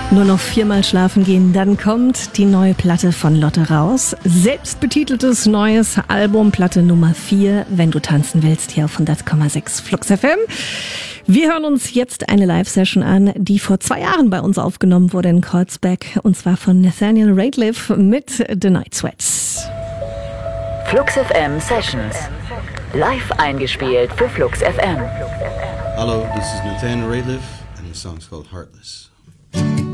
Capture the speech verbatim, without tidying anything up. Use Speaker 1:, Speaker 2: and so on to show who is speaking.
Speaker 1: Nur noch viermal schlafen gehen, dann kommt die neue Platte von Lotte raus. Selbstbetiteltes neues Album, Platte Nummer vier, Wenn du tanzen willst, hier auf hundert Komma sechs Flux F M. Wir hören uns jetzt eine Live-Session an, die vor zwei Jahren bei uns aufgenommen wurde in Kreuzberg, und zwar von Nathaniel Rateliff mit The Night Sweats.
Speaker 2: Flux F M Sessions. Live eingespielt für Flux F M.
Speaker 3: Hello, this is Nathaniel Rateliff and the song's called Heartless.